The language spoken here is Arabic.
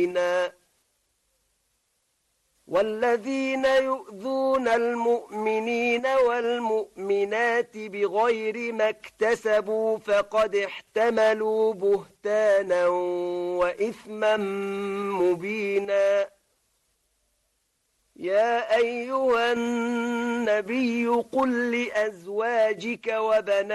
والذين يؤذون المؤمنين والمؤمنات بغير ما اكتسبوا فقد احتملوا بهتانا وإثما مبينا يا أيها النبي قل لأزواجك وبناتك